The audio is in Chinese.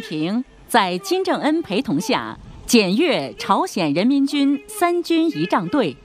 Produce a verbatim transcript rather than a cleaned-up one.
平在金正恩陪同下检阅朝鲜人民军三军仪仗队，